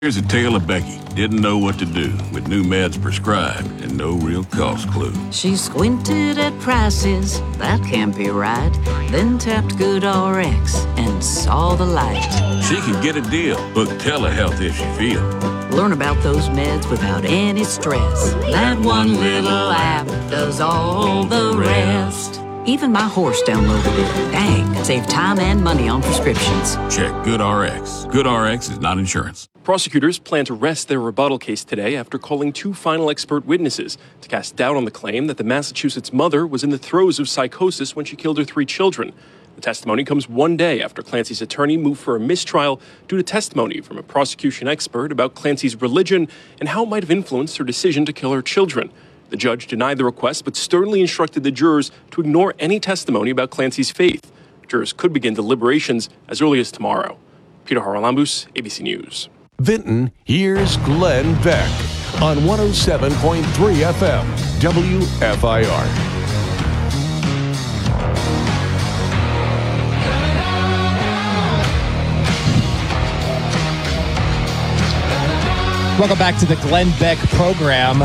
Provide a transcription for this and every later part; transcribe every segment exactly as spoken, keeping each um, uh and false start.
Here's a tale of Becky. Didn't know what to do with new meds prescribed and no real cost clue. She squinted at prices, that can't be right. Then tapped GoodRx and saw the light. She could get a deal. Book telehealth if she feels. Learn about those meds without any stress. That one little app does all the rest. Even my horse downloaded it. Dang, save time and money on prescriptions. Check GoodRx. GoodRx is not insurance. Prosecutors plan to rest their rebuttal case today after calling two final expert witnesses to cast doubt on the claim that the Massachusetts mother was in the throes of psychosis when she killed her three children. The testimony comes one day after Clancy's attorney moved for a mistrial due to testimony from a prosecution expert about Clancy's religion and how it might have influenced her decision to kill her children. The judge denied the request, but sternly instructed the jurors to ignore any testimony about Clancy's faith. Jurors could begin deliberations as early as tomorrow. Peter Haralambous, A B C News. Vinton, here's Glenn Beck on one oh seven point three F M, W F I R. Welcome back to the Glenn Beck program.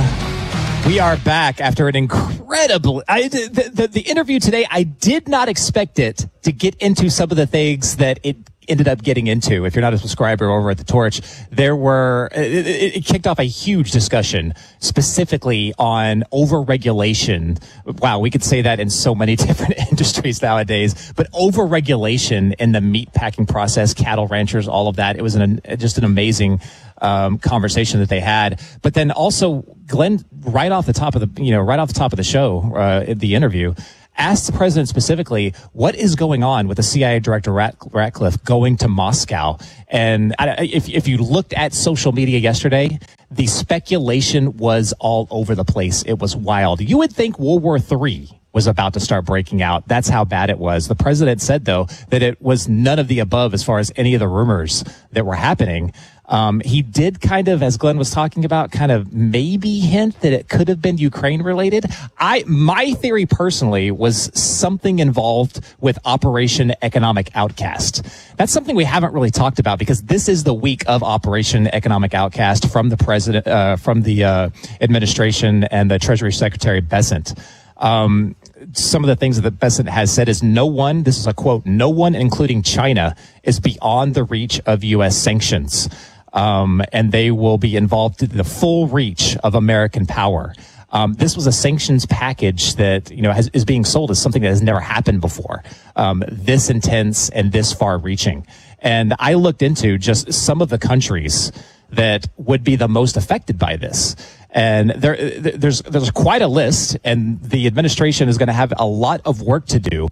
We are back after an incredible I, the, the, the interview today. I did not expect it to get into some of the things that it ended up getting into. If you're not a subscriber over at The Torch, there were it, it, it kicked off a huge discussion specifically on overregulation. Wow, we could say that in so many different industries nowadays, but overregulation in the meat packing process, cattle ranchers, all of that. It was an, just an amazing um, conversation that they had. But then also, Glenn, right off the top of the, you know, right off the top of the show, uh, the interview, asked the president specifically, what is going on with the C I A director Rat- Ratcliffe going to Moscow? And I, if, if you looked at social media yesterday, the speculation was all over the place. It was wild. You would think World War Three was about to start breaking out. That's how bad it was. The president said, though, that it was none of the above as far as any of the rumors that were happening. Um, he did kind of, as Glenn was talking about, kind of maybe hint that it could have been Ukraine related. I, my theory personally was something involved with Operation Economic Outcast. That's something we haven't really talked about because this is the week of Operation Economic Outcast from the president, uh, from the, uh, administration and the Treasury Secretary Bessent. Um, some of the things that Bessent has said is no one, this is a quote, no one, including China, is beyond the reach of U S sanctions. Um, and they will be involved in the full reach of American power. Um, this was a sanctions package that, you know, has, is being sold as something that has never happened before. Um, this intense and this far reaching. And I looked into just some of the countries that would be the most affected by this. And there, there's, there's quite a list, and the administration is going to have a lot of work to do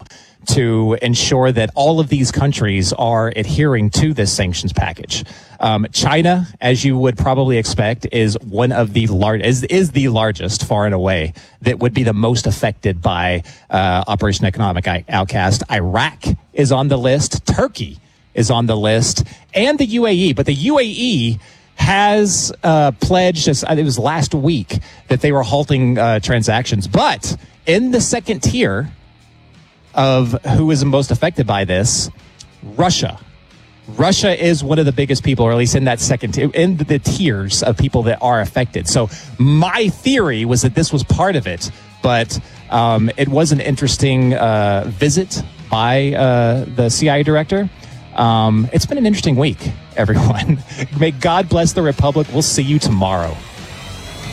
to ensure that all of these countries are adhering to this sanctions package. Um, China, as you would probably expect, is one of the large, is, is the largest far and away that would be the most affected by, uh, Operation Economic Outcast. Iraq is on the list. Turkey is on the list, and the U A E, but the U A E has uh, pledged, it was last week, that they were halting uh, transactions. But in the second tier of who is most affected by this, Russia. Russia is one of the biggest people, or at least in that second tier, in the tiers of people that are affected. So my theory was that this was part of it, but um, it was an interesting uh, visit by uh, the C I A director. Um, it's been an interesting week, everyone. May God bless the Republic. We'll see you tomorrow.